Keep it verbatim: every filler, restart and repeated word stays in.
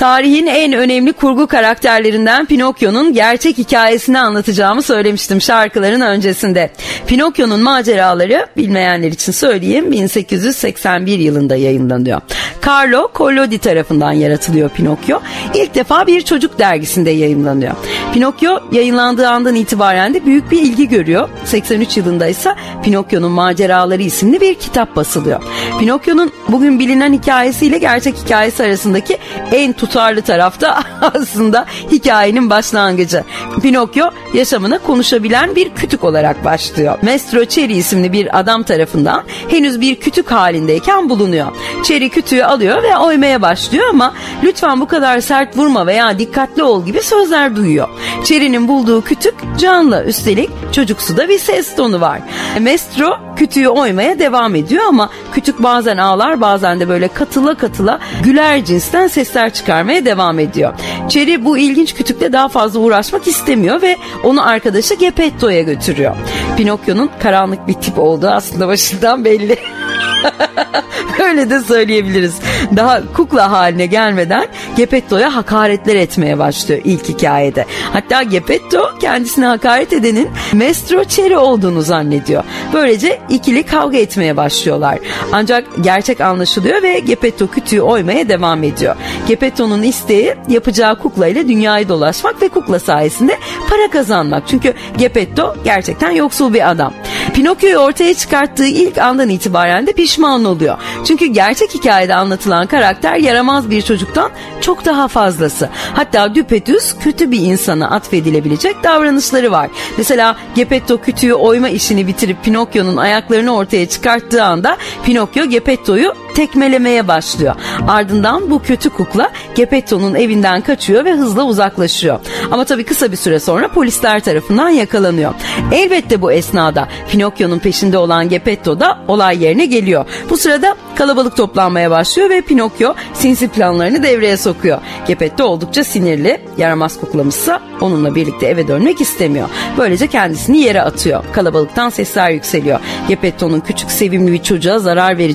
Tarihin en önemli kurgu karakterlerinden Pinokyo'nun gerçek hikayesini anlatacağımı söylemiştim şarkıların öncesinde. Pinokyo'nun maceraları, bilmeyenler için söyleyeyim, bin sekiz yüz seksen bir yılında yayınlanıyor. Carlo Collodi tarafından yaratılıyor Pinokyo. İlk defa bir çocuk dergisinde yayınlanıyor. Pinokyo yayınlandığı andan itibaren de büyük bir ilgi görüyor. seksen üç yılında ise Pinokyo'nun Maceraları isimli bir kitap basılıyor. Pinokyo'nun bugün bilinen hikayesiyle gerçek hikayesi arasındaki en tutarlı tarafta aslında hikayenin başlangıcı. Pinokyo yaşamına konuşabilen bir kütük olarak başlıyor. Maestro Cherry isimli bir adam tarafından henüz bir kütük halindeyken bulunuyor. Cherry kütüğü alıyor ve oymaya başlıyor ama lütfen bu kadar sert vurma veya dikkatli ol gibi sözler duyuyor. Cherry'nin bulduğu kütük canlı, üstelik çocuksu da bir ses tonu var. Maestro kütüğü oymaya devam ediyor ama kütük bazen ağlar, bazen de böyle katıla katıla güler cinsten sesler çıkarmaya devam ediyor. Cherry bu ilginç kütükle daha fazla uğraşmak istemiyor ve onu arkadaşı Geppetto'ya götürüyor. Pinokyo'nun karanlık bir tip olduğu aslında başından belli. Öyle de söyleyebiliriz. Daha kukla haline gelmeden Geppetto'ya hakaretler etmeye başlıyor ilk hikayede. Hatta Geppetto kendisine hakaret edenin Maestro Cherry olduğunu zannediyor. Böylece ikili kavga etmeye başlıyorlar. Ancak gerçek anlaşılıyor ve Geppetto kütüğü oymaya devam ediyor. Geppetto'nun isteği yapacağı kukla ile dünyayı dolaşmak ve kukla sayesinde para kazanmak. Çünkü Geppetto gerçekten yoksul bir adam. Pinokyo'yu ortaya çıkarttığı ilk andan itibaren de pişman oluyor. Çünkü gerçek hikayede anlatılan karakter yaramaz bir çocuktan çok daha fazlası. Hatta düpedüz kötü bir insana atfedilebilecek davranışları var. Mesela Geppetto kütüğü oyma işini bitirip Pinokyo'nun ayaklarını ortaya çıkarttığı anda Pinokyo Geppetto'yu tekmelemeye başlıyor. Ardından bu kötü kukla Geppetto'nun evinden kaçıyor ve hızla uzaklaşıyor. Ama tabii kısa bir süre sonra polisler tarafından yakalanıyor. Elbette bu esnada Pinokyo'nun peşinde olan Geppetto da olay yerine geliyor. Bu sırada kalabalık toplanmaya başlıyor ve Pinokyo sinsi planlarını devreye sokuyor. Geppetto oldukça sinirli, yaramaz kuklamışsa onunla birlikte eve dönmek istemiyor. Böylece kendisini yere atıyor. Kalabalıktan sesler yükseliyor. Geppetto'nun küçük sevimli bir çocuğa zarar verecek